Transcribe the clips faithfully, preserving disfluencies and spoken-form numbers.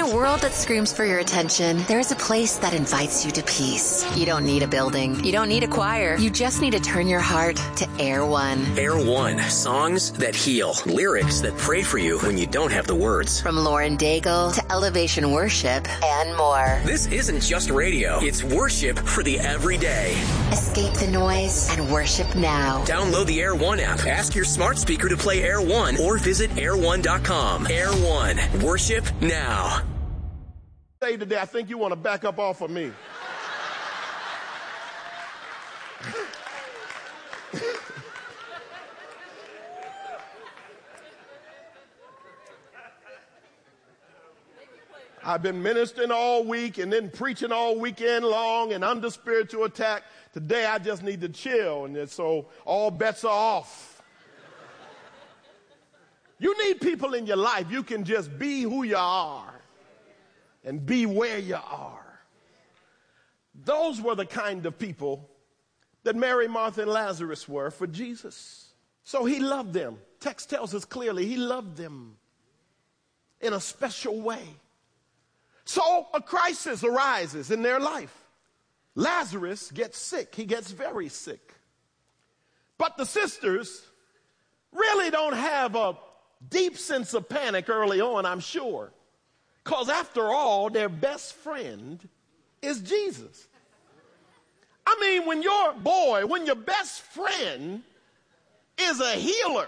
a world that screams for your attention, there is a place that invites you to peace. You don't need a building. You don't need a choir. You just need to turn your heart to Air One. Air One. Songs that heal. Lyrics that pray for you when you don't have the words. From Lauren Daigle to Elevation Worship and more. This isn't just radio. It's worship for the everyday. Escape the noise and worship now. Download the Air One app. Ask your smart speaker to play Air One or visit air one dot com. Air One. Worship now. Say today, I think you want to back up off of me. I've been ministering all week and then preaching all weekend long and under spiritual attack. Today I just need to chill, and so all bets are off. You need people in your life you can just be who you are and be where you are. Those were the kind of people that Mary, Martha, and Lazarus were for Jesus. So he loved them. Text tells us clearly he loved them in a special way. So a crisis arises in their life. Lazarus gets sick. He gets very sick. But the sisters really don't have a deep sense of panic early on, I'm sure. Because after all, their best friend is Jesus. I mean, when your boy, when your best friend is a healer,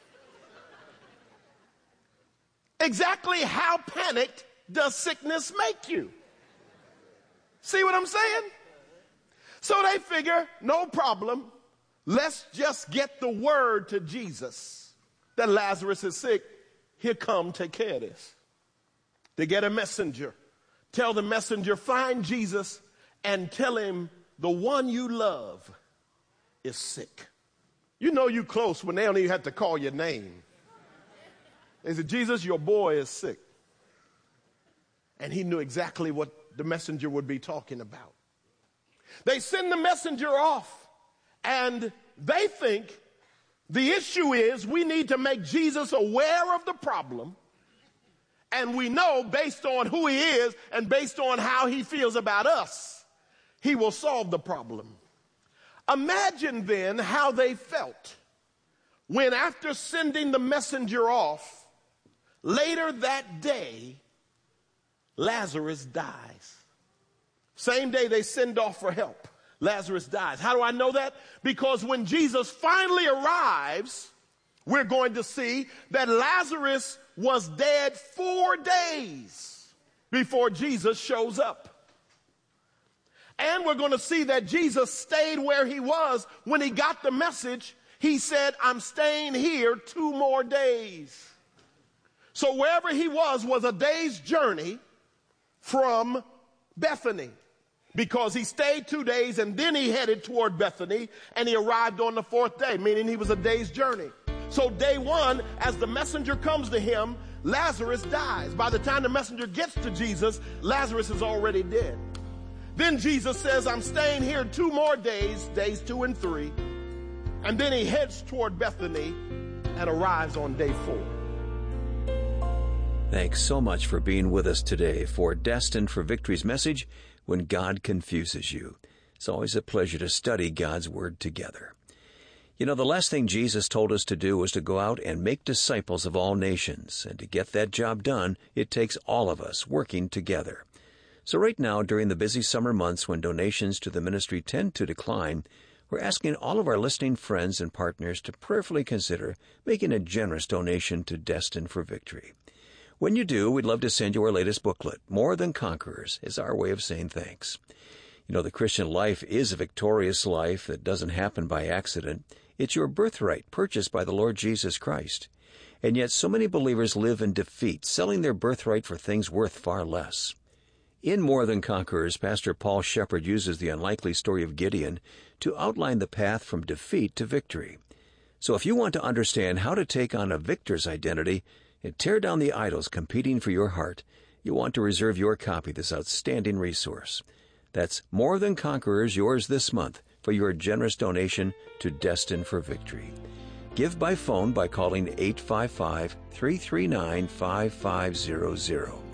exactly how panicked does sickness make you? See what I'm saying? So they figure, no problem. Let's just get the word to Jesus that Lazarus is sick. He'll come take care of this. They get a messenger. Tell the messenger, find Jesus and tell him the one you love is sick. You know you close when they don't even have to call your name. They said, Jesus, your boy is sick. And he knew exactly what the messenger would be talking about. They send the messenger off, and they think the issue is we need to make Jesus aware of the problem, and we know based on who he is and based on how he feels about us, he will solve the problem. Imagine then how they felt when, after sending the messenger off, later that day, Lazarus dies. Same day they send off for help, Lazarus dies. How do I know that? Because when Jesus finally arrives, we're going to see that Lazarus was dead four days before Jesus shows up. And we're going to see that Jesus stayed where he was when he got the message. He said, I'm staying here two more days. So wherever he was was a day's journey from Bethany, because he stayed two days and then he headed toward Bethany and he arrived on the fourth day, meaning he was a day's journey. So day one, as the messenger comes to him, Lazarus dies. By the time the messenger gets to Jesus, Lazarus is already dead. Then Jesus says, I'm staying here two more days, days two and three. And then he heads toward Bethany and arrives on day four. Thanks so much for being with us today for Destined for Victory's message, When God Confuses You. It's always a pleasure to study God's Word together. You know, the last thing Jesus told us to do was to go out and make disciples of all nations. And to get that job done, it takes all of us working together. So right now, during the busy summer months when donations to the ministry tend to decline, we're asking all of our listening friends and partners to prayerfully consider making a generous donation to Destined for Victory. When you do, we'd love to send you our latest booklet. More Than Conquerors is our way of saying thanks. You know, the Christian life is a victorious life that doesn't happen by accident. It's your birthright purchased by the Lord Jesus Christ. And yet so many believers live in defeat, selling their birthright for things worth far less. In More Than Conquerors, Pastor Paul Shepard uses the unlikely story of Gideon to outline the path from defeat to victory. So if you want to understand how to take on a victor's identity and tear down the idols competing for your heart, you want to reserve your copy of this outstanding resource. That's More Than Conquerors, yours this month, for your generous donation to Destined for Victory. Give by phone by calling eight five five, three three nine, five five zero zero.